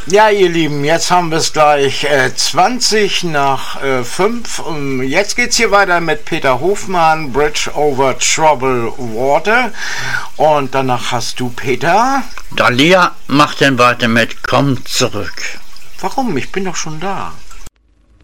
Ja, ihr Lieben, jetzt haben wir es gleich 20 nach 5. Jetzt geht's hier weiter mit Peter Hofmann, Bridge over Troubled Water. Und danach hast du, Peter. Dalia macht dann weiter mit Komm zurück. Warum? Ich bin doch schon da.